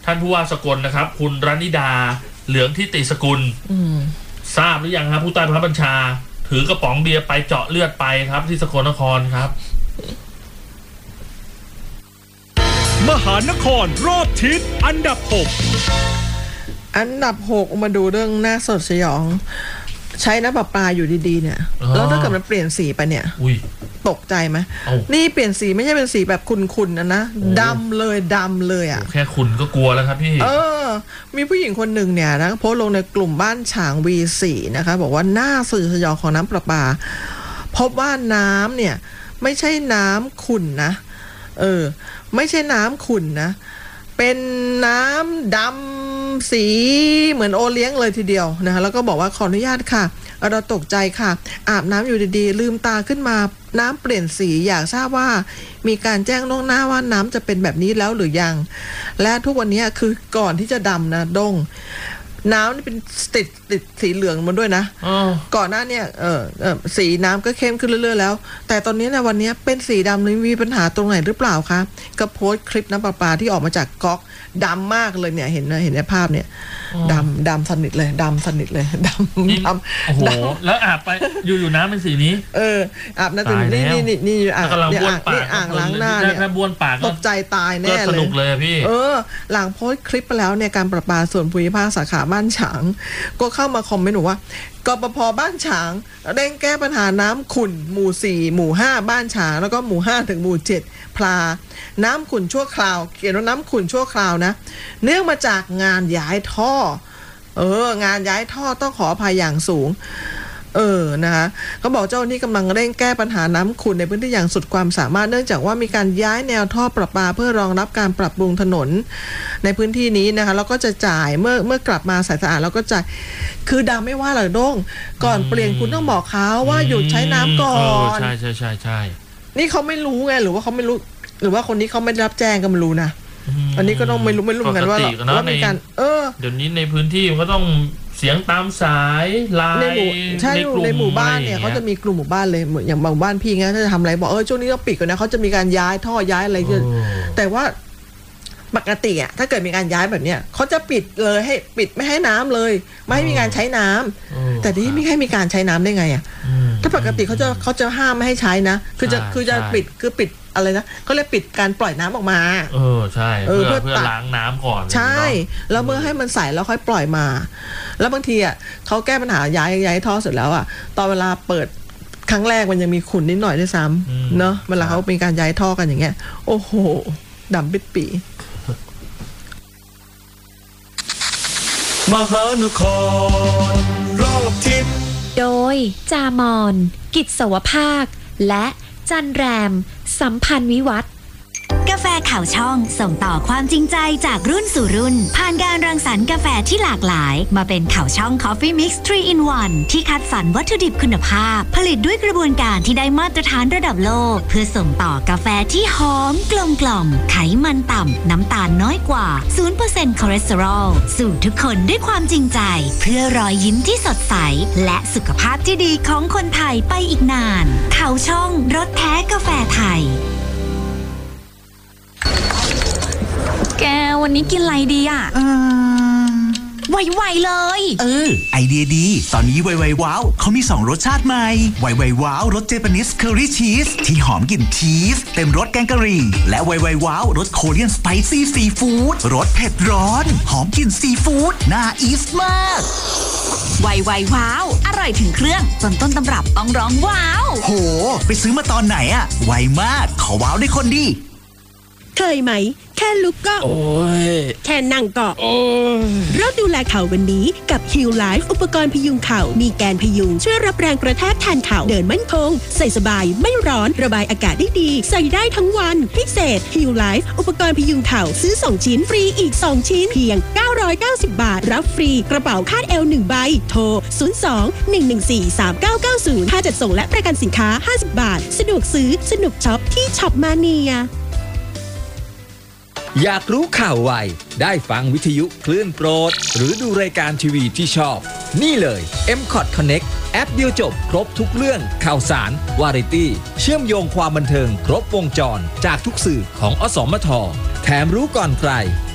ท่านผู้ว่าสกลนะครับคุณรณิดาเหลืองทิติสกุลทราบหรือยังครับผู้ใต้บังคับบัญชาถือกระป๋องเบียร์ไปเจาะเลือดไปครับที่สกลนครครับมหานครรอบทิศอันดับ 6 อันดับ 6มาดูเรื่องน่าสดสยองใช้น้ำประปาอยู่ดีๆเนี่ยแล้วถ้าเกิดมันเปลี่ยนสีไปเนี่ยตกใจไหมนี่เปลี่ยนสีไม่ใช่เป็นสีแบบขุ่นๆนะดำเลยอ่ะแค่ขุ่นก็กลัวแล้วครับพี่มีผู้หญิงคนหนึ่งเนี่ยนะโพสต์ลงในกลุ่มบ้านฉาง V4 นะคะบอกว่าน่าสื่อสยองของน้ำประปาพบว่าน้ำเนี่ยไม่ใช่น้ำขุ่นนะไม่ใช่น้ำขุ่นนะเป็นน้ำดำสีเหมือนโอเลี้ยงเลยทีเดียวนะคะแล้วก็บอกว่าขออนุญาตค่ะเราตกใจค่ะอาบน้ำอยู่ดีๆลืมตาขึ้นมาน้ำเปลี่ยนสีอยากทราบว่ามีการแจ้งล่วงหน้าว่าน้ำจะเป็นแบบนี้แล้วหรือยังและทุกวันนี้คือก่อนที่จะดำนะดงน้ำนี่เป็นติดสีเหลืองมันด้วยนะก่อนหน้าเนี่ยสีน้ำก็เข้มขึ้นเรื่อยๆแล้วแต่ตอนนี้ในวันนี้เป็นสีดำเลยมีปัญหาตรงไหนหรือเปล่าคะก็โพสต์คลิปน้ำประปาที่ออกมาจากก๊อกดำมากเลยเนี่ยเห็นในภาพเนี่ยดำสนิทเลยดำโอ้โหแล้วอาบไปอยู่น้ำเป็นสีนี้อาบน้ำนี่อ่างล้างหน้าเนี่ยบ้วนปากตกใจตายแน่เลยสนุกเลยพี่หลังโพสต์คลิปไปแล้วเนี่ยการประปาส่วนภูมิภาคสาขาบ้านฉางก็เข้ามาคอมเมนต์ว่ากปภ.บ้านฉางเร่งแก้ปัญหาน้ำขุ่นหมู่4หมู่5บ้านฉางแล้วก็หมู่5ถึงหมู่7พลาน้ำขุ่นชั่วคราวเขียนว่าน้ำขุ่นชั่วคราวนะเนื่องมาจากงานย้ายท่องานย้ายท่อต้องขออภัยอย่างสูงนะคะเขาบอกเจ้าหนี้กำลังเร่งแก้ปัญหาน้ำขุ่นในพื้นที่อย่างสุดความสามารถเนื่องจากว่ามีการย้ายแนวท่อประปาเพื่อรองรับการปรับปรุงถนนในพื้นที่นี้นะคะแล้วก็จะจ่ายเมื่อกลับมาใสสะอาดแล้วก็จ่ายคือดำไม่ว่าหรอกด้งก่อนเปลี่ยนคุณต้องบอกเขาว่าหยุดใช้น้ำก่อนใช่นี่เขาไม่รู้ไงหรือว่าเขาไม่รู้หรือว่าคนนี้เขาไม่ได้รับแจ้งก็ไม่รู้นะอันนี้ก็ต้องไม่รู้เหมือนกันว่ามีการเดี๋ยวนี้ในพื้นที่มันก็ต้องเสียงตามสายไลน์ในหมู่บ้านเนี่ยเขาจะมีกลุ่มหมู่บ้านเลยอย่างบางบ้านพี่งั้นถ้าจะทำอะไรบอกช่วงนี้ต้องปิดก่อนนะเขาจะมีการย้ายท่อย้ายอะไรแต่ว่าปกติอ่ะถ้าเกิดมีการย้ายแบบเนี้ยเขาจะปิดเลยให้ปิดไม่ให้น้ำเลยไม่ให้มีการใช้น้ำแต่ที่ไม่ให้มีการใช้น้ำได้ไงอ่ะถ้าปกติเขาจะห้ามไม่ให้ใช้นะคือจะปิดคือปิดอะไรนะเขาเรียกปิดการปล่อยน้ำออกมาใช่เพื่อล้างน้ำก่อนใช่แล้วเมื่อให้มันใสแล้วค่อยปล่อยมาแล้วบางทีอ่ะเขาแก้ปัญหาย้ายท่อเสร็จแล้วอ่ะตอนเวลาเปิดครั้งแรกมันยังมีขุ่นนิดหน่อยด้วยซ้ำเนาะเวลาเขาเป็นการย้ายท่อกันอย่างเงี้ยโอ้โหดำปิดปีมหานครรอบทิศโดยจามอนกิจสวภาคและจันแรมสัมพันธ์วิวัฒน์กาแฟข่าวช่องส่งต่อความจริงใจจากรุ่นสู่รุ่นผ่านการรังสรรค์กาแฟที่หลากหลายมาเป็นข่าวช่อง Coffee Mix 3 in 1ที่คัดสรรวัตถุดิบคุณภาพผลิตด้วยกระบวนการที่ได้มาตรฐานระดับโลกเพื่อส่งต่อกาแฟที่หอมกลมกล่อมไขมันต่ำน้ำตาลน้อยกว่า 0% คอเลสเตอรอลสู่ทุกคนด้วยความจริงใจเพื่อรอยยิ้มที่สดใสและสุขภาพที่ดีของคนไทยไปอีกนานข่าวช่องรสแท้กาแฟไทยแกวันนี้กินอะไรดีอ่ะไวๆเลยไอเดียดีตอนนี้ไวๆว้าวเขามี2รสชาติใหม่ไวๆว้าวรสเจแปนิสเคอรี่ชีสที่หอมกลิ่นชีสเต็มรสแกงกะหรี่และไวๆว้าวรสโคเรียนสไปซี่ซีฟู้ดรสเผ็ดร้อนหอมกลิ่นซีฟู้ดน่าอีสมากไวๆว้าวอร่อยถึงเครื่องจนต้นตำรับต้องร้องว้าวโหไปซื้อมาตอนไหนอะไวมากขอว้าวได้คนดีเคยไหมแค่ลุกก็แค่นั่งก็เราดูแลเข่าวันนี้กับ Heal Life อุปกรณ์พยุงเข่ามีแกนพยุงช่วยรับแรงกระแทกแทนเข่าเดินมั่นคงใส่สบายไม่ร้อนระบายอากาศได้ดีใส่ได้ทั้งวันพิเศษ Heal Life อุปกรณ์พยุงเข่าซื้อ2ชิ้นฟรีอีก2ชิ้นเพียง990 บาทรับฟรีกระเป๋าคาดเอว1ใบโทร02-114-3990ค่าจัดส่งและประกันสินค้า50 บาทสะดวกซื้อสนุกช็อปที่ช็อปมาเนียอยากรู้ข่าวไวได้ฟังวิทยุคลื่นโปรดหรือดูรายการทีวีที่ชอบนี่เลย M-Cot Connect แอปเดียวจบครบทุกเรื่องข่าวสารวาไรตี้เชื่อมโยงความบันเทิงครบวงจรจากทุกสื่อของอสมทแถมรู้ก่อนใคร